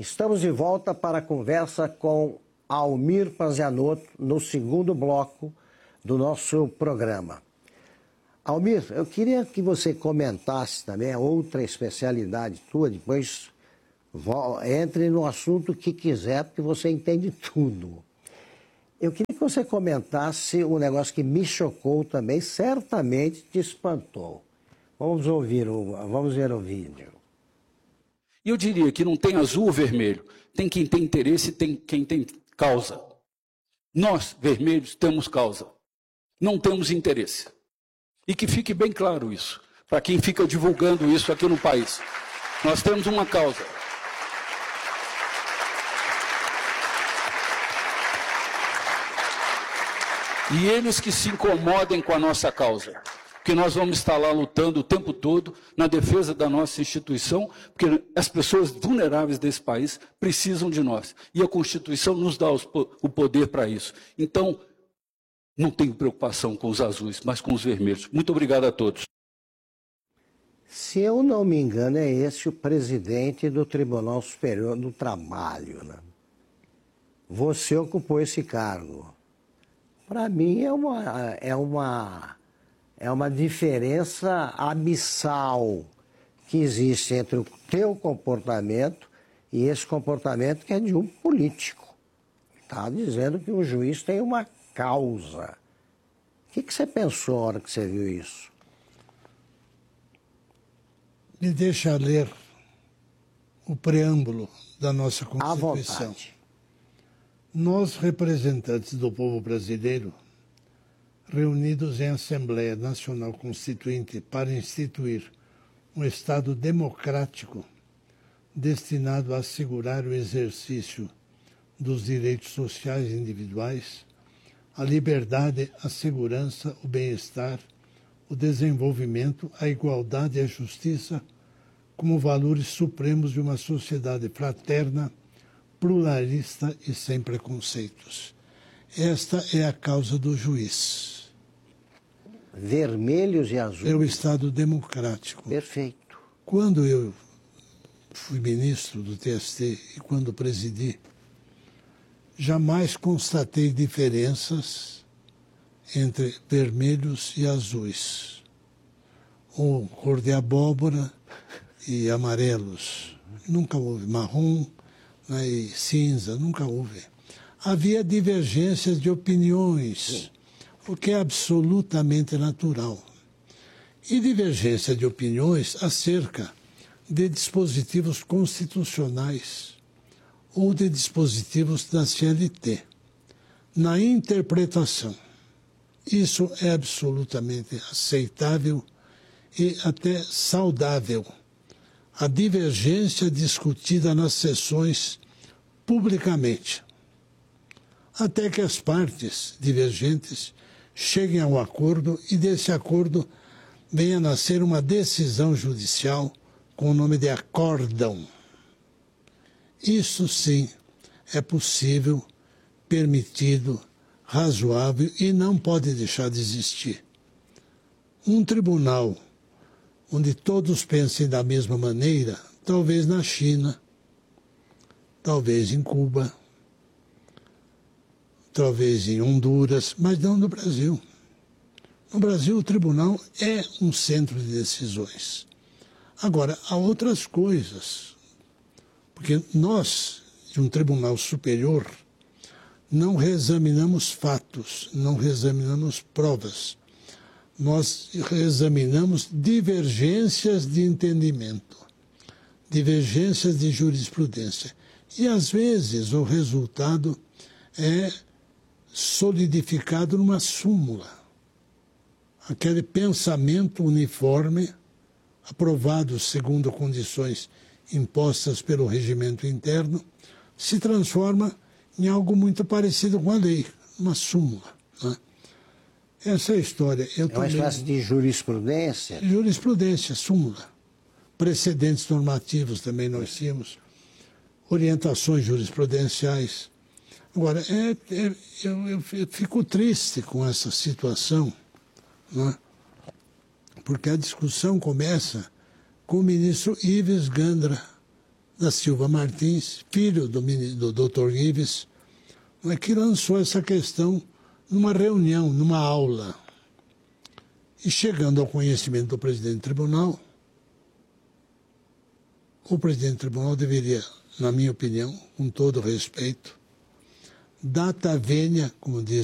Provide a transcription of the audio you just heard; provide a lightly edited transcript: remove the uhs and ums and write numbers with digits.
Estamos de volta para a conversa com Almir Pazianotto no segundo bloco do nosso programa. Almir, eu queria que você comentasse também a outra especialidade tua, depois entre no assunto que quiser, porque você entende tudo. Eu queria que você comentasse um negócio que me chocou também, certamente te espantou. Vamos ver o vídeo. Eu diria que não tem azul ou vermelho, tem quem tem interesse e tem quem tem causa. Nós, vermelhos, temos causa, não temos interesse. E que fique bem claro isso, para quem fica divulgando isso aqui no país. Nós temos uma causa. E eles que se incomodem com a nossa causa. Porque nós vamos estar lá lutando o tempo todo na defesa da nossa instituição, porque as pessoas vulneráveis desse país precisam de nós. E a Constituição nos dá o poder para isso. Então, não tenho preocupação com os azuis, mas com os vermelhos. Muito obrigado a todos. Se eu não me engano, é esse o presidente do Tribunal Superior do Trabalho, né? Você ocupou esse cargo. Para mim é uma diferença abissal que existe entre o teu comportamento e esse comportamento que é de um político. Está dizendo que o juiz tem uma causa. O que você pensou na hora que você viu isso? Me deixa ler o preâmbulo da nossa Constituição. À vontade. Nós, representantes do povo brasileiro, reunidos em Assembleia Nacional Constituinte para instituir um Estado democrático destinado a assegurar o exercício dos direitos sociais individuais, a liberdade, a segurança, o bem-estar, o desenvolvimento, a igualdade e a justiça como valores supremos de uma sociedade fraterna, pluralista e sem preconceitos. Esta é a causa do juiz. Vermelhos e azuis. É o Estado democrático. Perfeito. Quando eu fui ministro do TST e quando presidi, jamais constatei diferenças entre vermelhos e azuis, ou cor de abóbora e amarelos. Nunca houve marrom, né, e cinza, nunca houve. Havia divergências de opiniões, o que é absolutamente natural. E divergência de opiniões acerca de dispositivos constitucionais ou de dispositivos da CLT, na interpretação. Isso é absolutamente aceitável e até saudável. A divergência discutida nas sessões publicamente, até que as partes divergentes cheguem a um acordo e desse acordo venha a nascer uma decisão judicial com o nome de acórdão. Isso sim é possível, permitido, razoável e não pode deixar de existir. Um tribunal onde todos pensem da mesma maneira, talvez na China, talvez em Cuba, talvez em Honduras, mas não no Brasil. No Brasil, o tribunal é um centro de decisões. Agora, há outras coisas, porque nós, de um tribunal superior, não reexaminamos fatos, não reexaminamos provas. Nós reexaminamos divergências de entendimento, divergências de jurisprudência. E, às vezes, o resultado é solidificado numa súmula. Aquele pensamento uniforme, aprovado segundo condições impostas pelo regimento interno, se transforma em algo muito parecido com a lei, uma súmula. Né? Essa é a história. É uma espécie de jurisprudência? Jurisprudência, súmula. Precedentes normativos também nós tínhamos, orientações jurisprudenciais. Agora, eu fico triste com essa situação, né? Porque a discussão começa com o ministro Ives Gandra, da Silva Martins, filho do Dr. Ives, que lançou essa questão numa reunião, numa aula. E chegando ao conhecimento do presidente do tribunal, o presidente do tribunal deveria, na minha opinião, com todo respeito, data venia, como diz